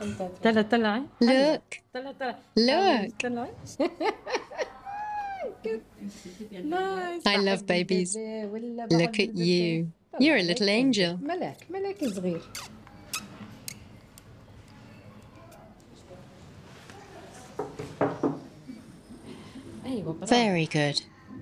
Look. Look. I love babies. Look at you. You're a little angel. ملاك صغير. Very good.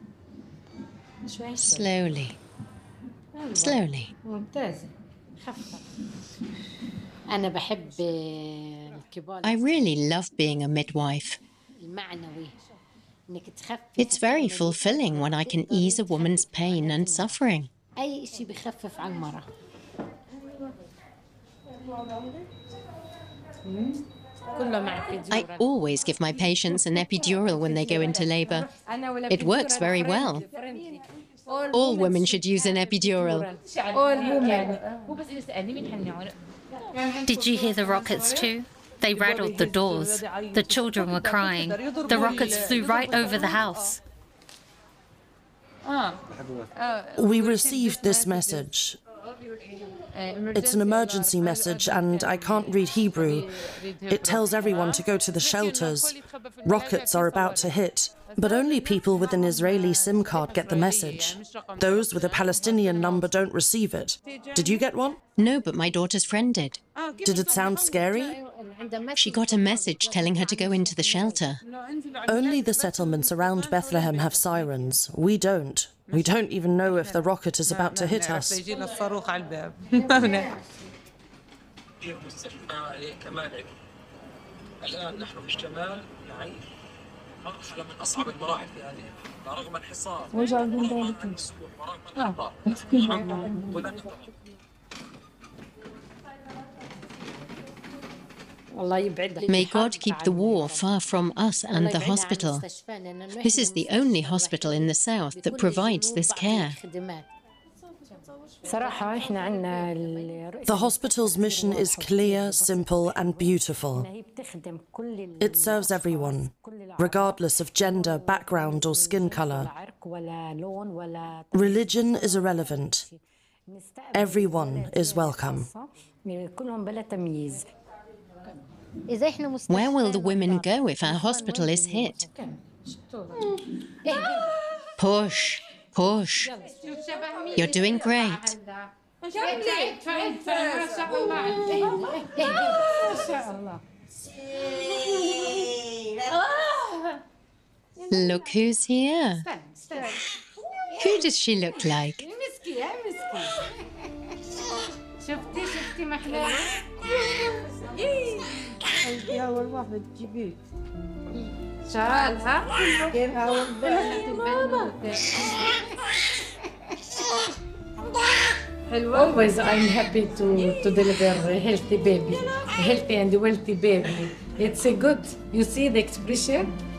Slowly. Slowly. ممتازة. خفة. أنا بحب الكبار. I really love being a midwife. المعنوي. إنك تخفف. It's very fulfilling when I can ease a woman's pain and suffering. أي شيء بخفف عن المرأة. I always give my patients an epidural when they go into labor. It works very well. All women should use an epidural. Did you hear the rockets too? They rattled the doors. The children were crying. The rockets flew right over the house. We received this message. It's an emergency message and I can't read Hebrew. It tells everyone to go to the shelters. Rockets are about to hit, but only people with an Israeli SIM card get the message. Those with a Palestinian number don't receive it. Did you get one? No, but my daughter's friend did. Did it sound scary? She got a message telling her to go into the shelter. Only the settlements around Bethlehem have sirens. We don't. We don't even know if the rocket is about to hit us. May God keep the war far from us and the hospital. This is the only hospital in the south that provides this care. The hospital's mission is clear, simple, and beautiful. It serves everyone, regardless of gender, background, or skin color. Religion is irrelevant. Everyone is welcome. Where will the women go if our hospital is hit? Push, push. You're doing great. Look who's here. Who does she look like? Always I'm happy to deliver a healthy baby, a healthy and wealthy baby. It's a good. You see the expression?